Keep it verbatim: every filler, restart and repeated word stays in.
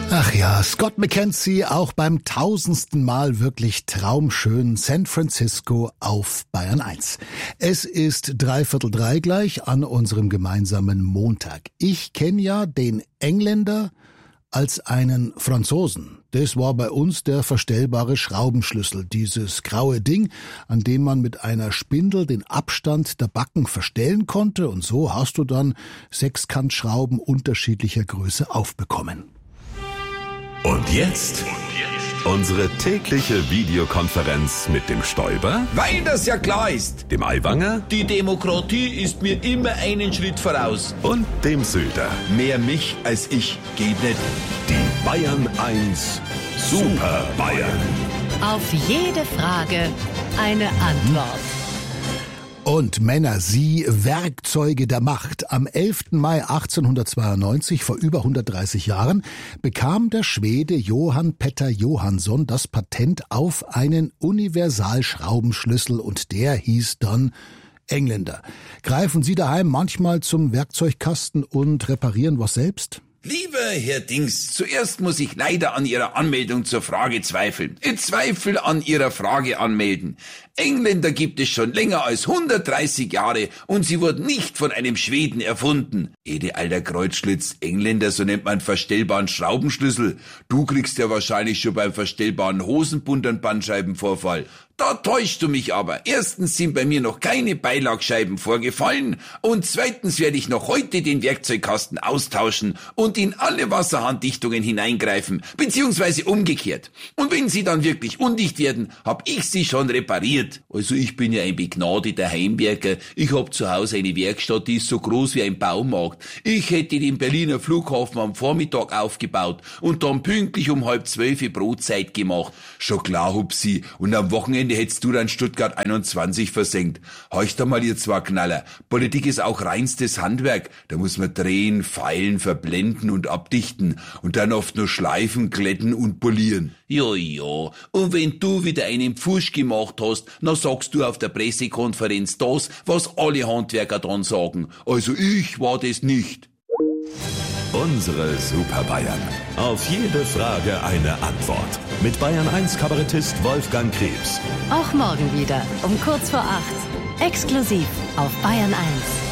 Ach ja, Scott McKenzie auch beim tausendsten Mal wirklich traumschön San Francisco auf Bayern eins. Es ist dreiviertel drei gleich an unserem gemeinsamen Montag. Ich kenne ja den Engländer als einen Franzosen. Das war bei uns der verstellbare Schraubenschlüssel, dieses graue Ding, an dem man mit einer Spindel den Abstand der Backen verstellen konnte, und so hast du dann Sechskantschrauben unterschiedlicher Größe aufbekommen. Und jetzt unsere tägliche Videokonferenz mit dem Stoiber, weil das ja klar ist. dem Aiwanger Die Demokratie ist mir immer einen Schritt voraus. und dem Söder. Mehr mich als ich geht nicht. Die Bayern eins Super Bayern. Auf jede Frage eine Antwort. Und Männer, Sie Werkzeuge der Macht. Am elften Mai achtzehnhundertzweiundneunzig, vor über hundertdreißig Jahren, bekam der Schwede Johann Petter Johansson das Patent auf einen Universalschraubenschlüssel, und der hieß dann Engländer. Greifen Sie daheim manchmal zum Werkzeugkasten und reparieren was selbst? Lieber Herr Dings, zuerst muss ich leider an Ihrer Anmeldung zur Frage zweifeln. Ich zweifle an Ihrer Frage anmelden. Engländer gibt es schon länger als hundertdreißig Jahre und sie wurden nicht von einem Schweden erfunden. Ede alter Kreuzschlitz, Engländer, so nennt man verstellbaren Schraubenschlüssel. Du kriegst ja wahrscheinlich schon beim verstellbaren Hosenbund einen Bandscheibenvorfall. Da täuschst du mich aber. Erstens sind bei mir noch keine Beilagscheiben vorgefallen und zweitens werde ich noch heute den Werkzeugkasten austauschen und in alle Wasserhanddichtungen hineingreifen, beziehungsweise umgekehrt. Und wenn sie dann wirklich undicht werden, hab ich sie schon repariert. Also ich bin ja ein begnadeter Heimwerker. Ich hab zu Hause eine Werkstatt, die ist so groß wie ein Baumarkt. Ich hätte den Berliner Flughafen am Vormittag aufgebaut und dann pünktlich um halb zwölf Brotzeit gemacht. Schon klar, Hupsi. Und am Wochenende hättest du dann Stuttgart einundzwanzig versenkt. Horch da mal, ihr zwei Knaller. Politik ist auch reinstes Handwerk. Da muss man drehen, feilen, verblenden und abdichten. Und dann oft nur schleifen, glätten und polieren. Ja, ja. Und wenn du wieder einen Pfusch gemacht hast, dann sagst du auf der Pressekonferenz das, was alle Handwerker dann sagen. Also ich war das nicht. Unsere Super Bayern. Auf jede Frage eine Antwort. Mit Bayern eins Kabarettist Wolfgang Krebs. Auch morgen wieder um kurz vor acht. Exklusiv auf Bayern eins.